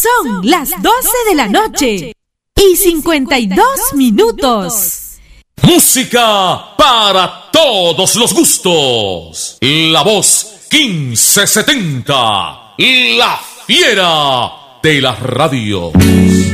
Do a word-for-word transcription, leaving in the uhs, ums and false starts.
Son las doce de la noche y cincuenta y dos minutos. Música para todos los gustos. La voz quince setenta, la fiera de la radio.